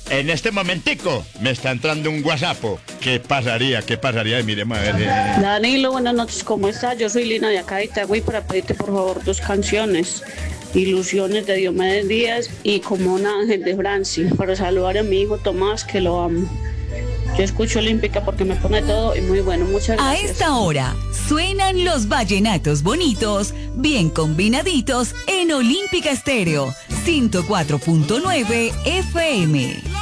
En este momentico me está entrando un WhatsApp. ¿Qué pasaría? Miremos a ver. Danilo, buenas noches, ¿cómo estás? Yo soy Lina de acá de Itagüí para pedirte por favor 2 canciones. Ilusiones de Diomedes Díaz y Como un ángel de Franci, para saludar a mi hijo Tomás, que lo amo. Yo escucho Olímpica porque me pone todo y muy bueno. Muchas gracias. A esta hora suenan los vallenatos bonitos, bien combinaditos en Olímpica Estéreo 104.9 FM.